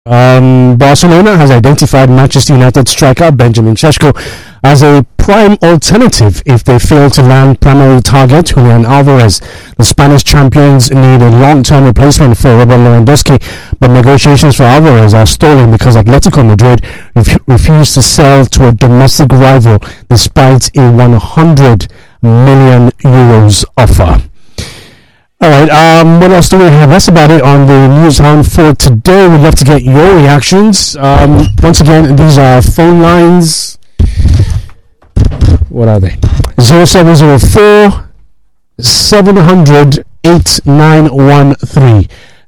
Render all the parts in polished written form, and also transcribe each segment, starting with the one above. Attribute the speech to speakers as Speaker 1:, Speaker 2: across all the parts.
Speaker 1: Barcelona has identified Manchester United striker Benjamin Sesko as a prime alternative if they fail to land primary target Julian Alvarez. The Spanish champions need a long-term replacement for Robert Lewandowski, but negotiations for Alvarez are stalling because Atletico Madrid refused to sell to a domestic rival despite a 100 million euros offer. Alright, what else do we have? That's about it on the news hound for today. We'd love to get your reactions. Once again, these are phone lines. What are they? 0704 700 8913.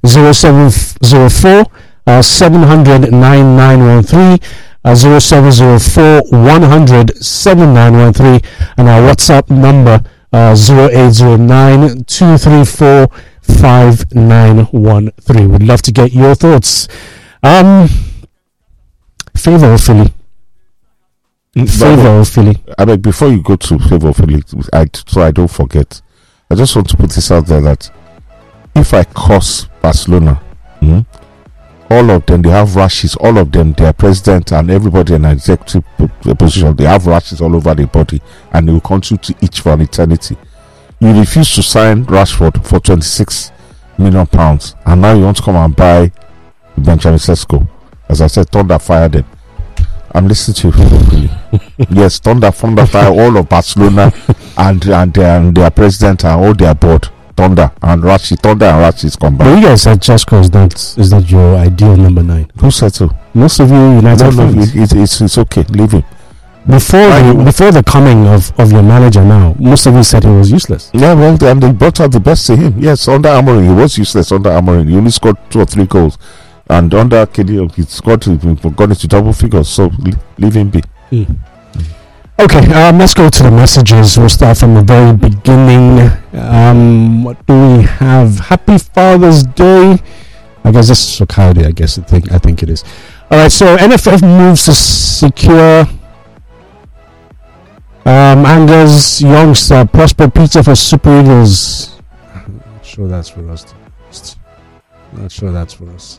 Speaker 1: 0704 700 9913. 0704 100 7913. And our WhatsApp number 0809 234 5913. We'd love to get your thoughts. Favor of Philly. Favor of Philly.
Speaker 2: I mean, before you go to favor of Philly, so I don't forget, I just want to put this out there that if I curse Barcelona, all of them, they have rashes, all of them, their president and everybody in an executive position, they have rashes all over their body, and they will continue to itch for an eternity. You refuse to sign Rashford for £26 million, and now you want to come and buy Benjamin Sesko. As I said, thunder fire them. I'm listening to you. Yes, thunder fire all of Barcelona and their president and all their board. Thunder and Rashi combined.
Speaker 1: But you guys said Sesko is that your ideal number 9?
Speaker 2: Who said so?
Speaker 1: Most of you United fans.
Speaker 2: It's okay. Leave him.
Speaker 1: Before the coming of your manager now, most of you said he was useless.
Speaker 2: Yeah, well, and they brought out the best in him. Yes, under Amorim, he was useless. Under Amorim, he only scored 2 or 3 goals, and under KD, he got into double figures. So leave him be.
Speaker 1: Okay, let's go to the messages. We'll start from the very beginning. What do we have? Happy Father's Day. I guess this is for Coyote. I think it is. All right. So NFF moves to secure Anger's youngster Prosper Pizza for Super Eagles. Not sure that's for us.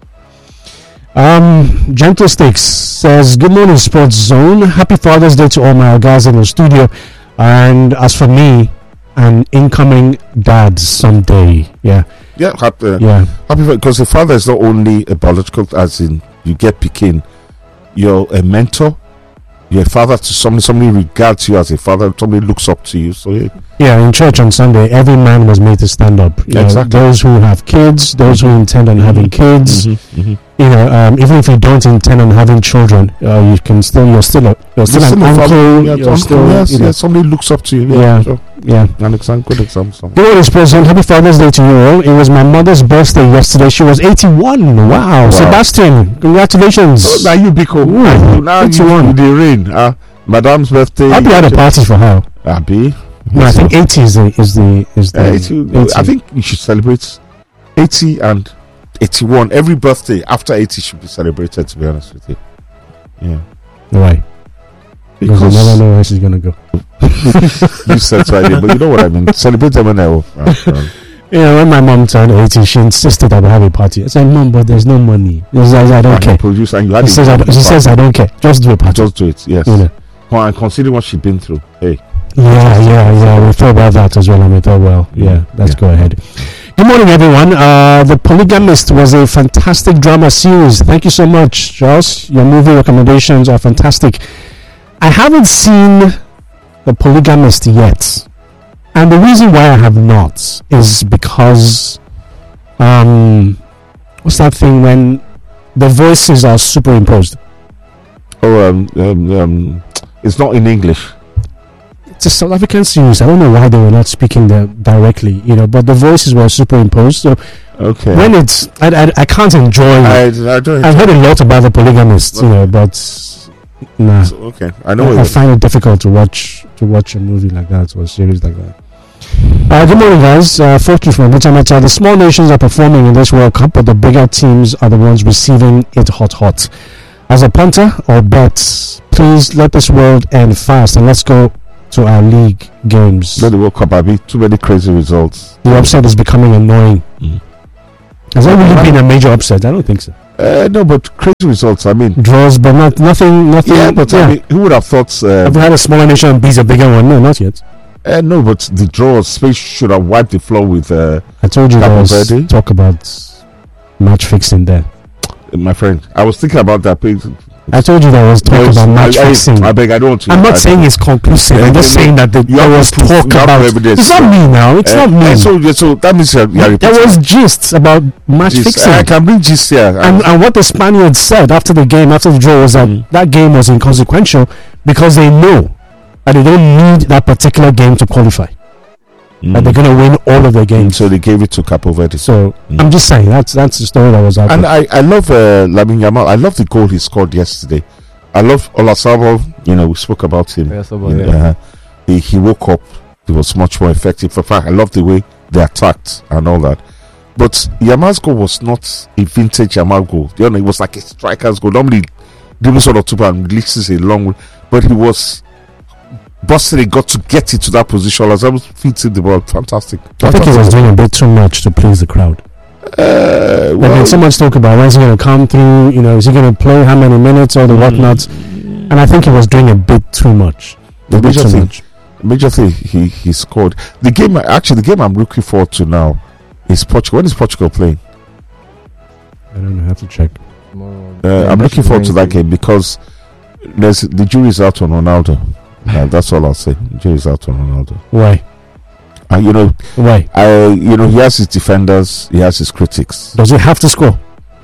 Speaker 1: Gentle Sticks says, good morning, Sports Zone. Happy Father's Day to all my guys in the studio. And as for me, an incoming dad someday.
Speaker 2: Happy because the father is not only a biological, as in you get picking, you're a mentor, you're a father to somebody regards you as a father, somebody looks up to you. So
Speaker 1: in church on Sunday, every man was made to stand up. Exactly. Those who have kids, those who intend on having kids. Even if you don't intend on having children, you're still an uncle.
Speaker 2: Somebody looks up to you. Good example.
Speaker 1: Good morning, President. Happy Father's Day to you all. It was my mother's birthday yesterday. She was 81. Wow. Sebastian, congratulations.
Speaker 2: Now you be cool. Now 81. The rain. Madam's birthday.
Speaker 1: Abi had a party for her.
Speaker 2: Abi.
Speaker 1: No, I think 80 is the
Speaker 2: 80. I think you should celebrate 80 and 81. Every birthday after 80 should be celebrated, to be honest with you. Yeah.
Speaker 1: Why? Because I never know where she's gonna go.
Speaker 2: You said so, but you know what I mean. Celebrate them when I will.
Speaker 1: When my mom turned 80, she insisted I would have a party. I said, Mom, but there's no money. She says, I don't care. She says, I don't care. Just do a party.
Speaker 2: Just do it, yes. Well, and consider what she's been through. Hey.
Speaker 1: Yeah. We thought about that as well, and we thought, well, let's go ahead. Good morning, everyone. The Polygamist was a fantastic drama series. Thank you so much, Charles. Your movie recommendations are fantastic. I haven't seen The Polygamist yet. And the reason why I have not is because what's that thing when the voices are superimposed?
Speaker 2: It's not in English.
Speaker 1: It's a South African series. I don't know why they were not speaking there directly, but the voices were superimposed. So when it's, I can't enjoy it. I've heard a lot about The Polygamist, but nah.
Speaker 2: Okay, I know.
Speaker 1: I find it difficult to watch a movie like that or a series like that. Good morning, guys. Fortune from Butamacha. The small nations are performing in this World Cup, but the bigger teams are the ones receiving it hot. As a punter or bet, please let this world end fast and let's go to our league games.
Speaker 2: Let the World Cup be too many crazy results.
Speaker 1: The upset is becoming annoying. Has that really been a major upset? I don't think so.
Speaker 2: No, but crazy results. I mean,
Speaker 1: draws, but nothing.
Speaker 2: Yeah, but I mean, who would have thought?
Speaker 1: Have we had a smaller nation and beats a bigger one? No, not yet.
Speaker 2: No, but the draws, Spain should have wiped the floor with.
Speaker 1: I told you there was talk about match fixing there.
Speaker 2: My friend, I was thinking about that.
Speaker 1: I told you there was talk about match fixing.
Speaker 2: I beg, I don't want to.
Speaker 1: I'm not saying it's conclusive. I'm just saying that there was talk about. It's not me now. It's not me.
Speaker 2: So that means there
Speaker 1: was gists about match fixing.
Speaker 2: I can bring gists here.
Speaker 1: And what the Spaniards said after the game, after the draw, was that that game was inconsequential because they know that they don't need that particular game to qualify. That they're going to win all of their games.
Speaker 2: So they gave it to Capo Verde.
Speaker 1: So I'm just saying that's the story that was out.
Speaker 2: And I love Lamine Yamal. I love the goal he scored yesterday. I love Olasabo. You know, we spoke about him. He woke up. He was much more effective. In fact, I love the way they attacked and all that. But Yamal's goal was not a vintage Yamal goal. You know, it was like a striker's goal. Normally, dribbles sort of two and releases a long way, but he was. Boston got to get it to that position as I was feeding the ball. Fantastic.
Speaker 1: I think he was doing a bit too much to please the crowd. Well, so much talk about when is he going to come through, you know, is he going to play how many minutes, all the whatnots. And I think he was doing a bit too much.
Speaker 2: Major thing he scored. The game I'm looking forward to now is Portugal. When is Portugal playing?
Speaker 1: I don't know, I have to check.
Speaker 2: I'm looking forward to that game because the jury's out on Ronaldo. That's all I'll say. Jury's out on Ronaldo.
Speaker 1: Why?
Speaker 2: Why? He has his defenders. He has his critics.
Speaker 1: Does he have to score?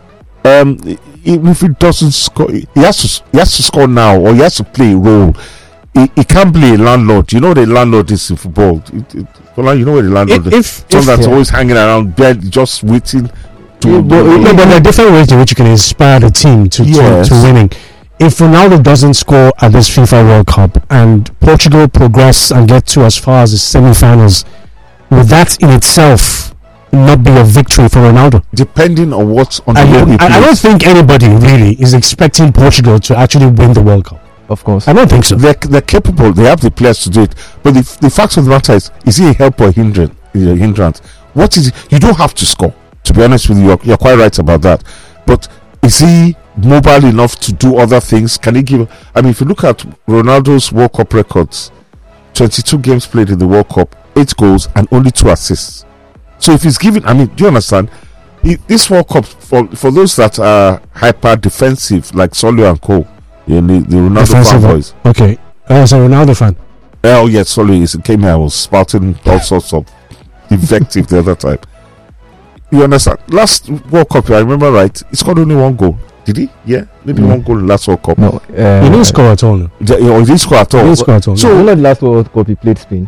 Speaker 2: If he doesn't score, he has to score now, or he has to play a role. He can't play a landlord. You know what a landlord is in football. You know what a landlord is. Someone that's always hanging around bed, just waiting.
Speaker 1: But there are different ways in which you can inspire the team to winning. If Ronaldo doesn't score at this FIFA World Cup and Portugal progress and get to as far as the semi-finals, would that in itself not be a victory for Ronaldo?
Speaker 2: Depending on what's on
Speaker 1: the
Speaker 2: game.
Speaker 1: I don't think anybody really is expecting Portugal to actually win the World Cup.
Speaker 3: Of course.
Speaker 1: I don't think so.
Speaker 2: They're capable. They have the players to do it. But the fact of the matter is he a help or a hindrance? What is it? You don't have to score. To be honest with you, you're quite right about that. But is he mobile enough to do other things? Can he give? I mean, if you look at Ronaldo's World Cup records, 22 games played in the World Cup, 8 goals and only 2 assists. So if he's given, I mean, do you understand? This World Cup, for those that are hyper defensive, like Solio and Co, the Ronaldo fanboys.
Speaker 1: Okay, I was a Ronaldo fan.
Speaker 2: Oh yeah, Solio came here. I was spouting all sorts of invective the other time. You understand? Last World Cup, I remember right, he scored only 1 goal. Did he? Yeah, maybe 1 goal in last World Cup.
Speaker 3: No,
Speaker 1: he didn't score at all.
Speaker 2: He didn't score at all.
Speaker 3: So the last World Cup he played Spain.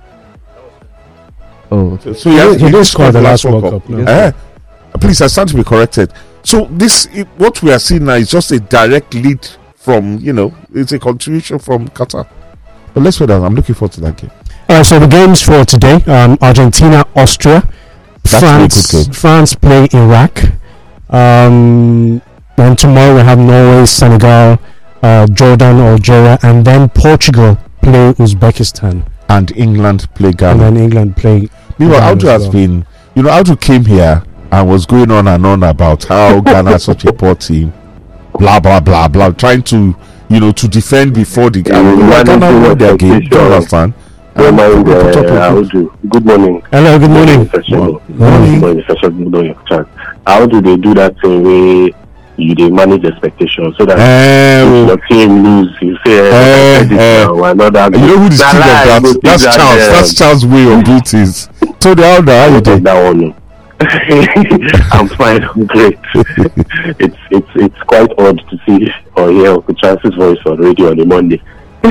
Speaker 3: Oh, okay.
Speaker 2: So he didn't score the last World Cup.
Speaker 1: No.
Speaker 2: Please, I stand to be corrected. So what we are seeing now is just a direct lead from, it's a contribution from Qatar. But let's wait. I'm looking forward to that game.
Speaker 1: So the games for today: Argentina, Austria. France play Iraq. Then tomorrow we have Norway, Senegal, Jordan, Algeria, and then Portugal play Uzbekistan.
Speaker 2: And England play Ghana.
Speaker 1: And then England play.
Speaker 2: Meanwhile, Audu has been, Audu came here and was going on and on about how Ghana is such a poor team, blah blah blah blah, trying to defend before the Ghana won their game. Do you understand?
Speaker 4: Good morning.
Speaker 1: Hello, good morning.
Speaker 4: Good morning. How do they do that thing where they manage expectations so that if your team lose, you say another.
Speaker 2: You know who the king of that? That's Charles. That's Charles' way of doing things. So how you doing?
Speaker 4: That one. I'm fine. I'm great. It's quite odd to see or hear Uncle Chance's voice on radio on a Monday.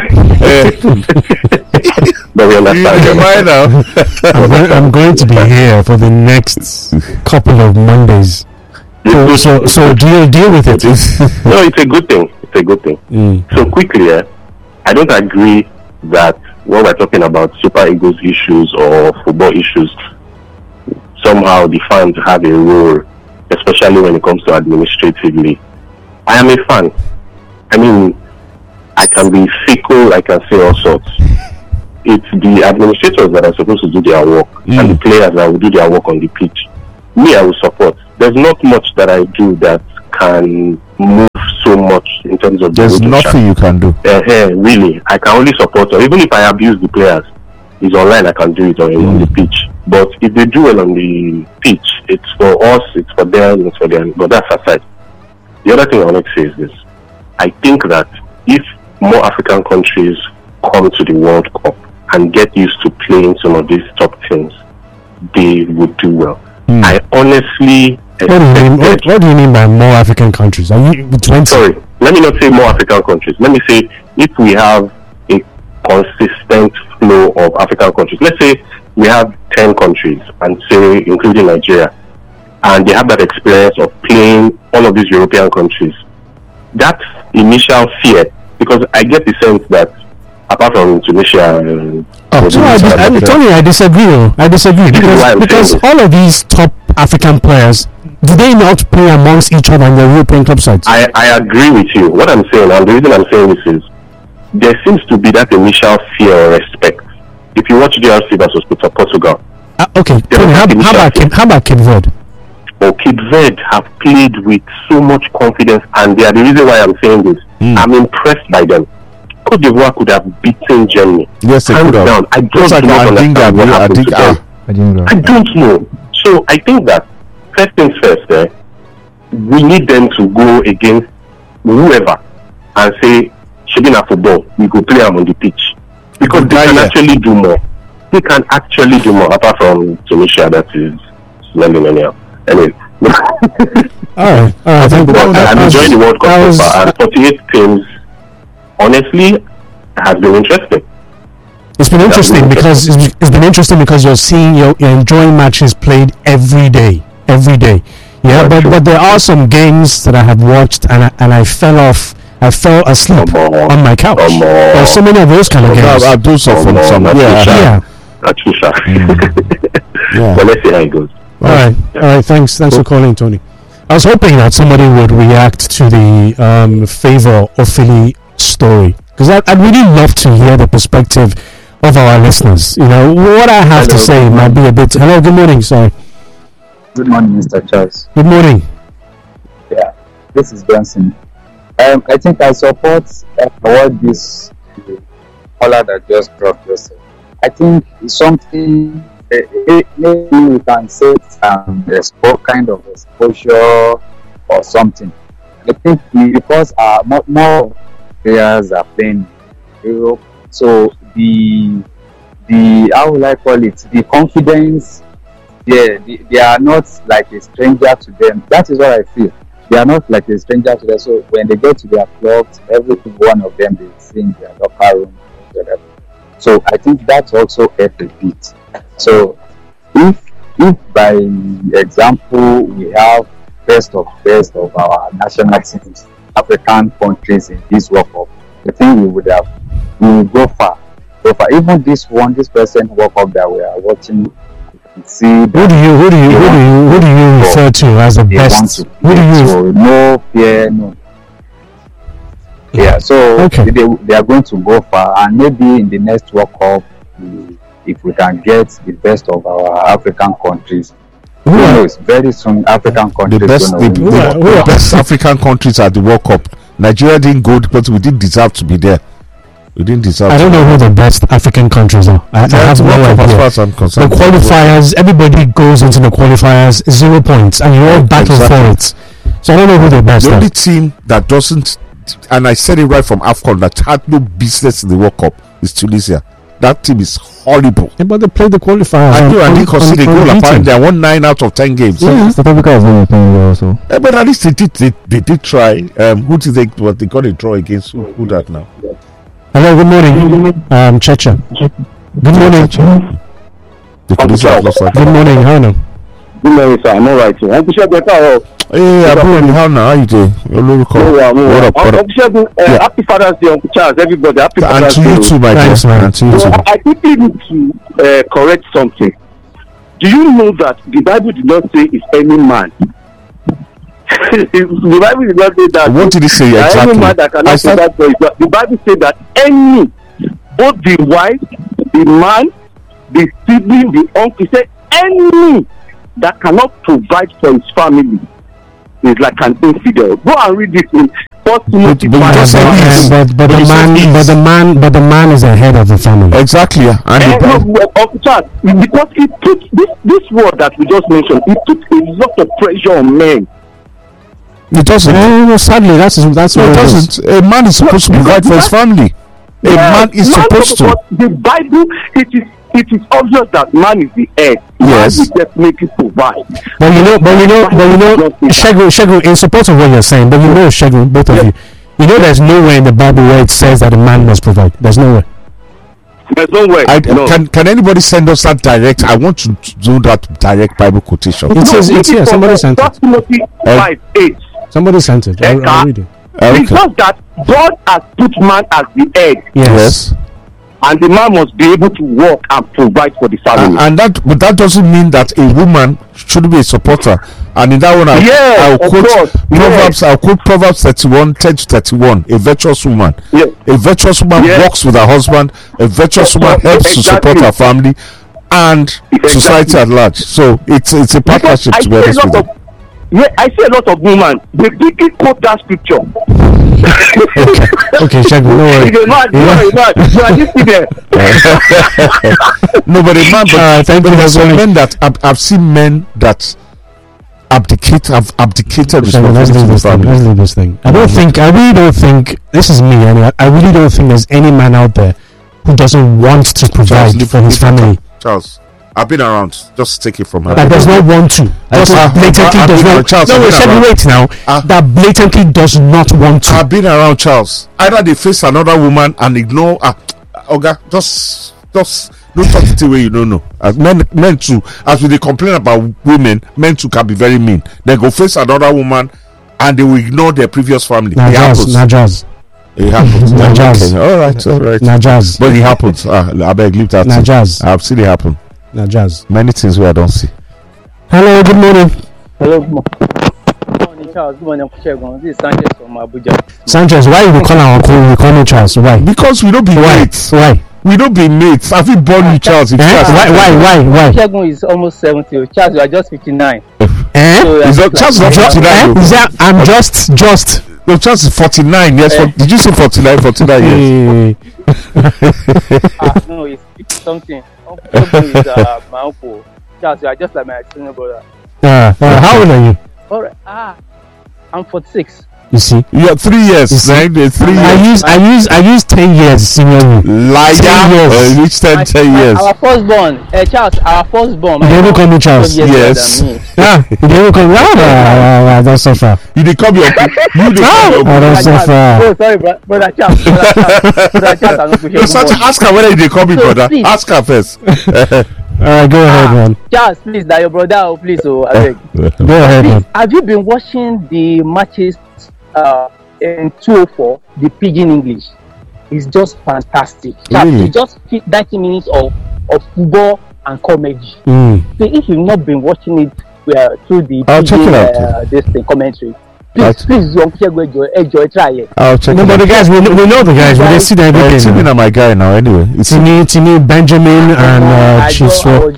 Speaker 4: But we understand.
Speaker 1: I'm going to be here for the next couple of Mondays. So do you deal with it?
Speaker 4: No, it's a good thing. It's a good thing. So quickly, I don't agree that when we're talking about Super Eagles issues or football issues, somehow the fans have a role, especially when it comes to administratively. I am a fan. I mean, I can be fickle, I can say all sorts. It's the administrators that are supposed to do their work and the players that will do their work on the pitch. Me, I will support. There's not much that I do that can move so much in terms of
Speaker 2: there's nothing you can do.
Speaker 4: Really, I can only support her. Even if I abuse the players, it's online, I can do it on the pitch. But if they do well on the pitch, it's for us, it's for them, it's for them. But that's aside. The other thing I want to say is this. I think that if more African countries come to the World Cup and get used to playing some of these top teams, they would do well. I honestly...
Speaker 1: What do you mean by more African countries? Are you 20?
Speaker 4: Sorry, let me not say more African countries. Let me say if we have a consistent flow of African countries. Let's say we have 10 countries, and say including Nigeria, and they have that experience of playing all of these European countries. That initial fear, because I get the sense that apart from Tunisia,
Speaker 1: Tony, I disagree. Because all of these top African players, do they not play amongst each other in the European club sides?
Speaker 4: I agree with you. What I'm saying, and the reason I'm saying this is, there seems to be that initial fear or respect. If you watch DRC versus Portugal.
Speaker 1: Okay, Tony, how about Cape Verde?
Speaker 4: Cape Verde have played with so much confidence, and they are the reason why I'm saying this. I'm impressed by them. Cote d'Ivoire could have beaten Germany.
Speaker 2: Yes, they could have.
Speaker 4: I don't understand what happened to them. I don't know. So I think that first things first, we need them to go against whoever and say, Shebina football, we go play them on the pitch. Because they can actually do more. They can actually do more, apart from Tunisia, that is smelling anyhow. Anyway.
Speaker 1: All right.
Speaker 4: I'm enjoying the World Cup so far, and 48 teams, honestly, has been interesting.
Speaker 1: It's been interesting because you're enjoying matches played every day. Yeah, but there are some games that I have watched and I fell asleep on my couch. There are so many of those kind of games.
Speaker 2: I'll do so from some.
Speaker 4: Yeah. But let's see how it goes.
Speaker 1: All right. Thanks for calling, Tony. I was hoping that somebody would react to the Favour Ofili story, because I'd really love to hear the perspective of our listeners. You know, what I have to say might be a bit... Hello, good morning, sorry.
Speaker 5: Good morning, Mr. Charles.
Speaker 1: Good morning.
Speaker 5: Yeah, this is Benson. I think I support what this caller that just dropped yourself. I think it's something... maybe we can say kind of exposure or something. I think because more players are playing in Europe, so the how will I call it, the confidence, they are not like a stranger to them. That is what I feel. They are not like a stranger to them. So when they go to their clubs, every one of them they sing their locker room, whatever. So I think that's also helped a bit. So if by example we have best of our national teams, African countries in this World Cup, I think we will go far. Even this present World Cup that we are watching, you can see.
Speaker 1: Who do you refer to as the best?
Speaker 5: No fear, no. Yeah, so okay. They are going to go far, and maybe in the next World Cup, if we can get the best of our African countries, who knows? Very soon, African countries.
Speaker 2: The best African countries at the World Cup. Nigeria didn't go because we didn't deserve to be there. We didn't deserve.
Speaker 1: I don't know who the best African countries are. I have no idea. As far as I'm concerned, the qualifiers, everybody goes into the qualifiers, 0 points, and you all battle for it. So I don't know who the best.
Speaker 2: The only team that doesn't, and I said it right from AFCON, that had no business in the World Cup is Tunisia. That team is horrible.
Speaker 1: Yeah, but they played the qualifiers.
Speaker 2: I know, and they conceded a goal. Apparently, they won 9 out of 10 games.
Speaker 3: Yeah, South Africa is not playing well also.
Speaker 2: But at least they did try. Who did they? But they got a draw against who that now?
Speaker 1: Hello, good morning. Checha. Good morning. Good morning. How now?
Speaker 6: Good morning, sir. I'm alright.
Speaker 2: Hey, how now? How you doing? What up?
Speaker 6: Happy Father's Day, Uncle Charles. Everybody, happy Father's Day.
Speaker 2: And to you too, my dear. And to you too.
Speaker 6: I quickly need to correct something. Do you know that the Bible did not say it's any man? The Bible did not say that.
Speaker 2: What did it say exactly?
Speaker 6: Any man that cannot provide for his wife. The Bible said that any, both the wife, the man, the sibling, the uncle, said any that cannot provide for his family is like an infidel. Go and read this in First Timothy
Speaker 2: But-
Speaker 6: 5.
Speaker 1: But the man is the head of the family.
Speaker 2: Exactly. And
Speaker 6: Charles, because it put this word that we just mentioned, it put a lot of pressure on men.
Speaker 2: it doesn't.
Speaker 1: No, sadly, that's
Speaker 2: No,
Speaker 1: what
Speaker 2: it
Speaker 1: it is.
Speaker 2: doesn't. A man is supposed to provide for his family. A man is supposed to.
Speaker 6: But the Bible, it is obvious that man is the head.
Speaker 2: Yes.
Speaker 6: Man will definitely provide.
Speaker 1: But you know, Shegu, in support of what you're saying, but you know, Shegu, both of you, you know, there's nowhere in the Bible where it says that a man must provide. There's nowhere.
Speaker 6: There's no way.
Speaker 2: No. Can anybody send us that direct? I want to do that direct Bible quotation.
Speaker 1: It says it's here. Somebody sent it.
Speaker 6: First Timothy 5:8.
Speaker 1: Somebody sent it. I'll read it.
Speaker 6: It's just that God has put man as the head,
Speaker 2: Yes.
Speaker 6: and the man must be able to work and provide for the family.
Speaker 2: But that doesn't mean that a woman should be a supporter. And in that one, I'll quote Proverbs 31, 10 to 31. A virtuous woman.
Speaker 6: Yes.
Speaker 2: A virtuous woman works with her husband. A virtuous woman helps to support her family and society at large. So it's a partnership, to be honest with you.
Speaker 6: I see a lot of women. They quickly quote that scripture.
Speaker 1: Okay, Shegu, no worry.
Speaker 6: You are just there.
Speaker 2: No, but a man,
Speaker 1: thank you
Speaker 2: there's
Speaker 1: for
Speaker 2: some
Speaker 1: calling.
Speaker 2: men that I've seen men that have abdicated
Speaker 1: Shegu, let's
Speaker 2: responsibility
Speaker 1: leave
Speaker 2: to the
Speaker 1: this thing.
Speaker 2: family.
Speaker 1: Let's leave this thing. I really don't think, this is me anyway, I really don't think there's any man out there who doesn't want to provide for his family.
Speaker 2: Charles, I've been around. Just take it from her.
Speaker 1: That does not want to. Just blatantly does not.
Speaker 2: Charles,
Speaker 1: No, wait now. That blatantly does not want to.
Speaker 2: I've been around, Charles. Either they face another woman and ignore. Oga, just don't talk it away. You don't know. As men too. As we complain about women, men too can be very mean. They go face another woman and they will ignore their previous family. It happens. It happens.
Speaker 1: Okay.
Speaker 2: All right.
Speaker 1: Najaz.
Speaker 2: But it happens. I beg, leave that.
Speaker 1: Najaz.
Speaker 2: I've seen it happen.
Speaker 1: Najaz.
Speaker 2: Many things where I don't see.
Speaker 1: Hello, good morning.
Speaker 7: Hello, good morning, Charles. Good morning, Shegun. This is Sanchez from Abuja.
Speaker 1: Sanchez, why you call our uncle? You call me Charles? Why?
Speaker 2: Because we don't be mates.
Speaker 1: Why?
Speaker 2: We don't be mates. Have you born you, Charles?
Speaker 1: Why?
Speaker 7: Shegun is almost 70. Charles, you are just 59.
Speaker 2: Charles is 59.
Speaker 1: I'm just.
Speaker 2: No, Charles is 49 years. Did you say 49? 49 years.
Speaker 7: No, it's something. Uncle is my uncle. Charles, you are just like my senior brother.
Speaker 1: How old are you?
Speaker 7: Alright. I'm 46.
Speaker 1: You see,
Speaker 2: you are 3 years. Right? 3 years.
Speaker 1: I use 10 years senior you.
Speaker 2: Liar. 10 years. Which 10 years?
Speaker 7: Our firstborn, Charles. Our firstborn.
Speaker 1: You never call me Charles.
Speaker 2: Yes.
Speaker 1: You never call me. That's so far.
Speaker 2: You did come your.
Speaker 1: That's so far.
Speaker 7: Oh, sorry, brother Charles. Brother Charles.
Speaker 2: Ask her whether they call me brother. Please. Ask her first.
Speaker 1: Alright, go ahead, man.
Speaker 7: Charles, please, that your brother, please, I beg.
Speaker 1: Go ahead, man.
Speaker 7: Have you been watching the matches in 204, the Pidgin English? It's just fantastic.
Speaker 2: Really?
Speaker 7: It's just 90 minutes of football and comedy. So if you've not been watching it through the Pidgin, this thing, commentary, please, enjoy, try it.
Speaker 2: I'll check
Speaker 1: it out. But the guys, we know the guys. We see them every day.
Speaker 2: Timmy my guy now, anyway.
Speaker 1: Timmy, Benjamin, and Chiswa.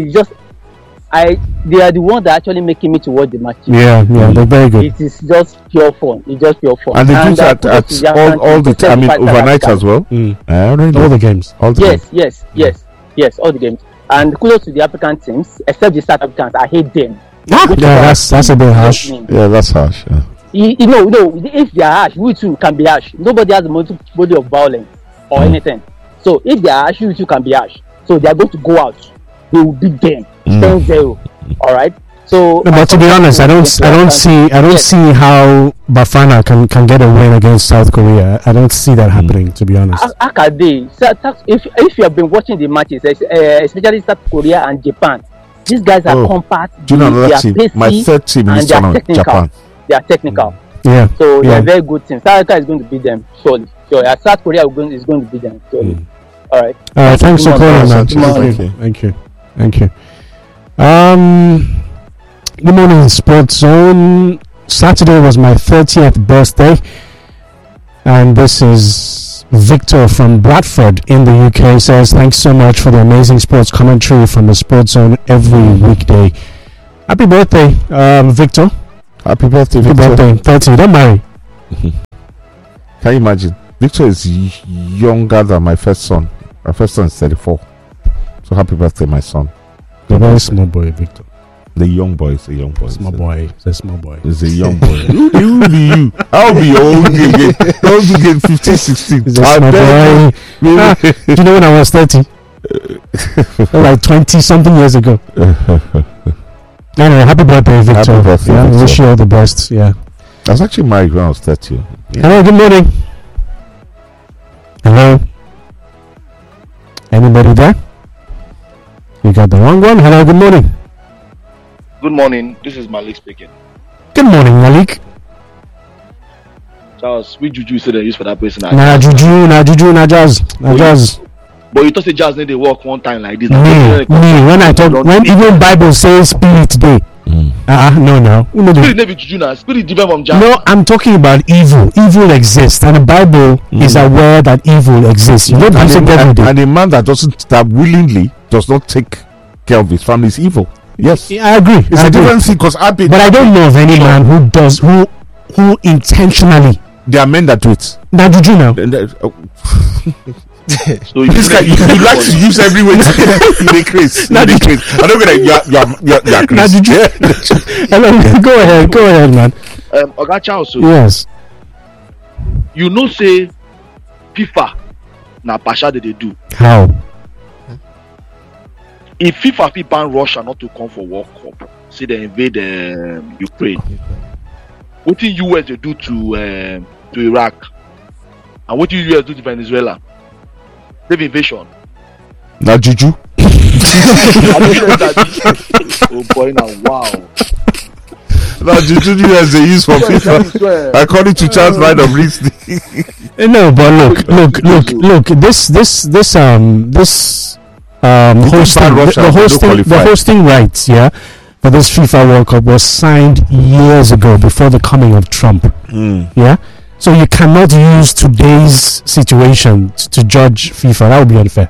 Speaker 7: They are the ones that are actually making me to watch the match.
Speaker 1: Yeah, they're very good.
Speaker 7: It is just pure fun. It's just pure fun.
Speaker 2: And they do that at all the time, overnight as well.
Speaker 1: All the games.
Speaker 7: Yes, all the games. And kudos to the African teams, except the South Africans. I hate them.
Speaker 1: That's a bit harsh.
Speaker 2: Yeah, that's harsh. Yeah.
Speaker 7: You know, if they are harsh, we too can be harsh. Nobody has a body of violence or anything. So if they are harsh, we too can be harsh. So they are going to go out. They will beat them 10-0. All right. So,
Speaker 1: but to be honest, I don't see how Bafana can get a win against South Korea. I don't see that happening, to be honest.
Speaker 7: How can they? If you have been watching the matches, especially South Korea and Japan, these guys are compact.
Speaker 2: Do you know another team? My third team is Japan.
Speaker 7: They are technical.
Speaker 1: Yeah.
Speaker 7: So they are very good team. South Africa is going to beat them surely. Sure. South Korea is going to beat them surely. All right.
Speaker 1: Thanks for calling, man. Thank you. Good morning, Sports Zone. Saturday was my 30th birthday, and this is Victor from Bradford in the UK. Says thanks so much for the amazing sports commentary from the Sports Zone every weekday. Happy birthday, Victor.
Speaker 2: Happy birthday,
Speaker 1: Happy
Speaker 2: Victor.
Speaker 1: birthday. 30. Don't marry.
Speaker 2: Can you imagine? Victor is younger than my first son. My first son is 34. So happy birthday, my son.
Speaker 1: The very small boy, Victor.
Speaker 2: The young boy is a young boy.
Speaker 1: Small boy. It's a small boy.
Speaker 2: It's a young boy. Who be you? I'll be your old again. I'll be getting 15, 16.
Speaker 1: It's a small boy. Do you know when I was 30? Like 20 something years ago. Anyway, happy birthday, Victor.
Speaker 2: Happy birthday,
Speaker 1: yeah,
Speaker 2: Victor.
Speaker 1: wish you all the best. Yeah.
Speaker 2: I was actually married when I was 30. Yeah.
Speaker 1: Hello, good morning. Hello. Anybody there? You got the wrong one. Hello, good morning.
Speaker 8: Good morning. This is Malik speaking.
Speaker 1: Good morning, Malik.
Speaker 8: Charles, which juju you say they use for that person?
Speaker 1: Nah, juju, nah, jazz.
Speaker 8: But you thought the jazz need to work one time like this.
Speaker 1: Me, when I talk, when even Bible says spirit day. No.
Speaker 8: Spirit never juju now. Spirit different from jazz.
Speaker 1: No, I'm talking about evil. Evil exists, and the Bible is aware that evil exists. You don't have to every day.
Speaker 2: And a man that willingly does not take care of his family is evil. Yes,
Speaker 1: Yeah, I agree.
Speaker 2: it's a different thing because I've been.
Speaker 1: But I don't know of any man who intentionally.
Speaker 2: There are men that do it.
Speaker 1: Now, juju now.
Speaker 8: So you
Speaker 2: This guy, you like to use every way to make craze. I don't get you're
Speaker 1: Now,
Speaker 2: crazy.
Speaker 1: juju. Hello, go ahead, man.
Speaker 8: Oga Charles, so
Speaker 1: Yes.
Speaker 8: you know say FIFA na pasha they do.
Speaker 1: How?
Speaker 8: If FIFA fit ban Russia not to come for World Cup, say they invade Ukraine. What did US they do to Iraq? And what did US do to Venezuela? They've invasion.
Speaker 2: Now juju.
Speaker 8: Oh boy, now wow.
Speaker 2: Now juju as they use for FIFA. According to Charles Line of reasoning.
Speaker 1: No, but look. This the hosting rights, yeah, for this FIFA World Cup was signed years ago before the coming of Trump. Yeah, so you cannot use today's situation to judge FIFA. That would be unfair.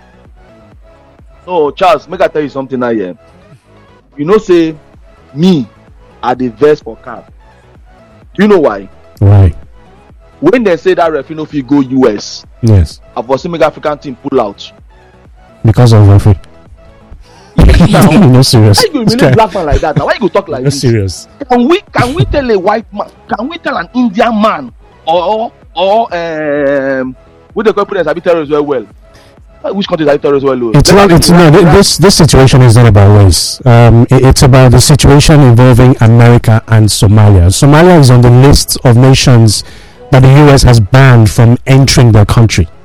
Speaker 8: No, Charles, make I tell you something now here. You know, say me at the verse for CAF. Do you know why?
Speaker 1: Right.
Speaker 8: When they say that referee no fit go US,
Speaker 1: Yes.
Speaker 8: I foresee make African team pull out.
Speaker 1: Because of referee. No serious.
Speaker 8: Why you really black man like that? Now why you go talk like
Speaker 1: No
Speaker 8: this?
Speaker 1: serious.
Speaker 8: Can we tell a white man? Can we tell an Indian man or what they call put as terrorists well? Which country is terrorists well?
Speaker 1: It's not. This situation is not about race. It's about the situation involving America and Somalia. Somalia is on the list of nations that the US has banned from entering their country.